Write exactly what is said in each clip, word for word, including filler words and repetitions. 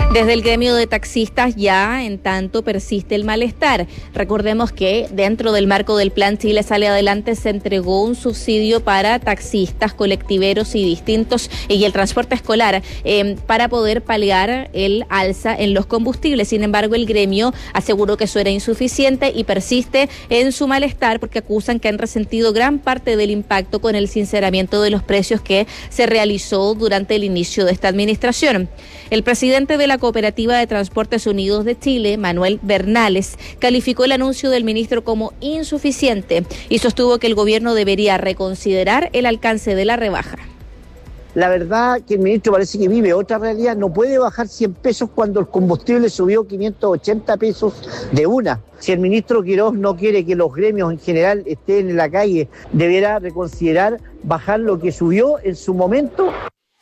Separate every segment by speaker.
Speaker 1: Desde el gremio de taxistas ya en tanto persiste el malestar. Recordemos que dentro del marco del Plan Chile Sale Adelante se entregó un subsidio para taxistas, colectiveros y distintos y el transporte escolar eh, para poder paliar el alza en los combustibles. Sin embargo, el gremio aseguró que eso era insuficiente y persiste en su malestar porque acusan que han resentido gran parte del impacto con el sinceramiento de los precios que se realizó durante el inicio de esta administración. El presidente de la Cooperativa de Transportes Unidos de Chile, Manuel Bernales, calificó el anuncio del ministro como insuficiente y sostuvo que el gobierno debería reconsiderar el alcance de la rebaja.
Speaker 2: La verdad que el ministro parece que vive otra realidad, no puede bajar cien pesos cuando el combustible subió quinientos ochenta pesos de una. Si el ministro Quirós no quiere que los gremios en general estén en la calle, deberá reconsiderar bajar lo que subió en su momento.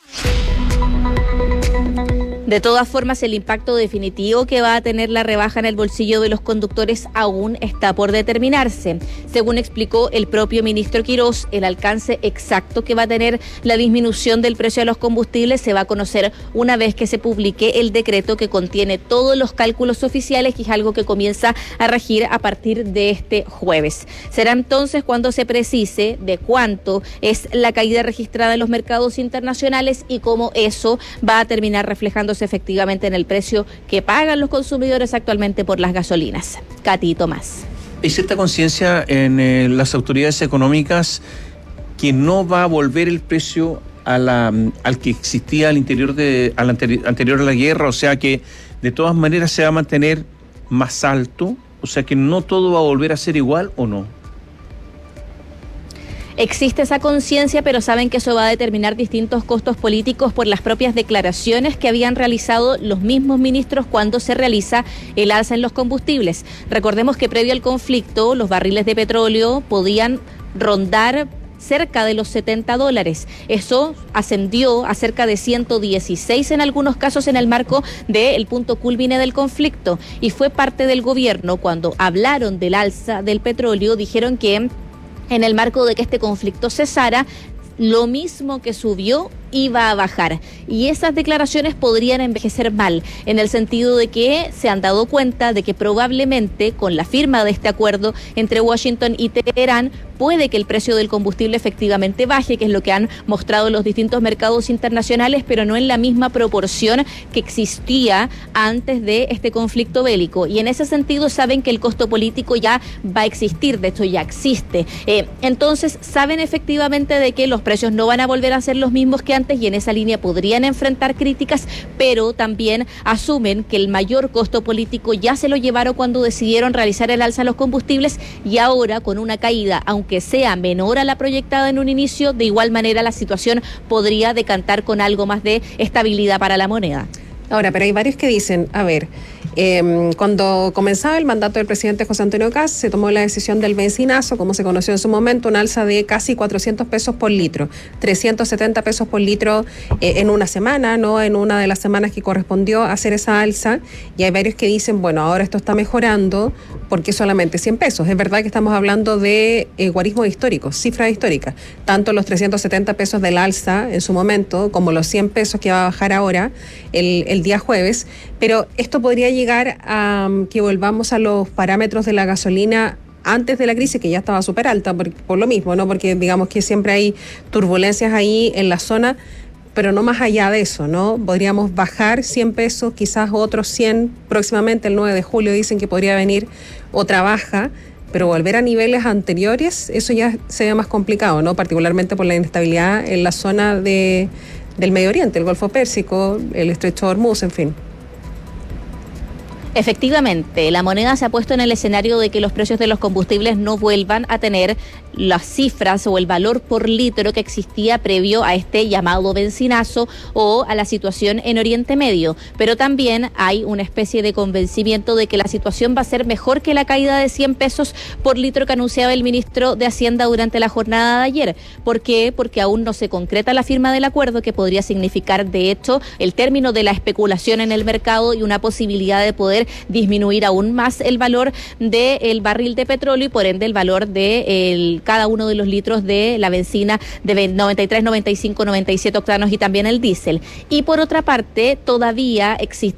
Speaker 1: De todas formas, el impacto definitivo que va a tener la rebaja en el bolsillo de los conductores aún está por determinarse. Según explicó el propio ministro Quirós, el alcance exacto que va a tener la disminución del precio de los combustibles se va a conocer una vez que se publique el decreto que contiene todos los cálculos oficiales, que es algo que comienza a regir a partir de este jueves. Será entonces cuando se precise de cuánto es la caída registrada en los mercados internacionales y cómo eso va a terminar reflejándose efectivamente en el precio que pagan los consumidores actualmente por las gasolinas. Katy Tomás.
Speaker 3: Hay cierta conciencia en eh, las autoridades económicas que no va a volver el precio a la, al que existía al interior de al anteri- anterior a la guerra, o sea que de todas maneras se va a mantener más alto, o sea que no todo va a volver a ser igual, ¿o no?
Speaker 1: Existe esa conciencia, pero saben que eso va a determinar distintos costos políticos por las propias declaraciones que habían realizado los mismos ministros cuando se realiza el alza en los combustibles. Recordemos que previo al conflicto, los barriles de petróleo podían rondar cerca de los setenta dólares. Eso ascendió a cerca de ciento dieciséis en algunos casos en el marco del punto culmine del conflicto. Y fue parte del gobierno cuando hablaron del alza del petróleo, dijeron que en el marco de que este conflicto cesara, lo mismo que subió iba a bajar. Y esas declaraciones podrían envejecer mal, en el sentido de que se han dado cuenta de que probablemente con la firma de este acuerdo entre Washington y Teherán, puede que el precio del combustible efectivamente baje, que es lo que han mostrado los distintos mercados internacionales, pero no en la misma proporción que existía antes de este conflicto bélico. Y en ese sentido saben que el costo político ya va a existir, de hecho ya existe. Eh, entonces saben efectivamente de que los precios no van a volver a ser los mismos que antes y en esa línea podrían enfrentar críticas, pero también asumen que el mayor costo político ya se lo llevaron cuando decidieron realizar el alza de los combustibles y ahora con una caída, aunque que sea menor a la proyectada en un inicio, de igual manera la situación podría decantar con algo más de estabilidad para la moneda.
Speaker 4: Ahora, pero hay varios que dicen, a ver, eh, cuando comenzaba el mandato del presidente José Antonio Kast, se tomó la decisión del benzinazo, como se conoció en su momento, un alza de casi cuatrocientos pesos por litro, trescientos setenta pesos por litro eh, en una semana, ¿no? En una de las semanas que correspondió hacer esa alza, y hay varios que dicen, bueno, ahora esto está mejorando, porque solamente cien pesos. Es verdad que estamos hablando de eh, guarismos históricos, cifras históricas, tanto los trescientos setenta pesos del alza en su momento, como los cien pesos que va a bajar ahora, el, el día jueves, pero esto podría llegar a um, que volvamos a los parámetros de la gasolina antes de la crisis, que ya estaba súper alta por, por lo mismo, ¿no? Porque digamos que siempre hay turbulencias ahí en la zona, pero no más allá de eso, ¿no? Podríamos bajar cien pesos, quizás otros cien próximamente, el nueve de julio dicen que podría venir otra baja, pero volver a niveles anteriores, eso ya se ve más complicado, ¿no? Particularmente por la inestabilidad en la zona de del Medio Oriente, el Golfo Pérsico, el Estrecho de Hormuz, en fin.
Speaker 1: Efectivamente, la moneda se ha puesto en el escenario de que los precios de los combustibles no vuelvan a tener las cifras o el valor por litro que existía previo a este llamado benzinazo o a la situación en Oriente Medio. Pero también hay una especie de convencimiento de que la situación va a ser mejor que la caída de cien pesos por litro que anunciaba el ministro de Hacienda durante la jornada de ayer. ¿Por qué? Porque aún no se concreta la firma del acuerdo, que podría significar, de hecho, el término de la especulación en el mercado y una posibilidad de poder disminuir aún más el valor del barril de petróleo y por ende el valor de el, cada uno de los litros de la benzina de noventa y tres, noventa y cinco, noventa y siete octanos y también el diésel. Y por otra parte, todavía existe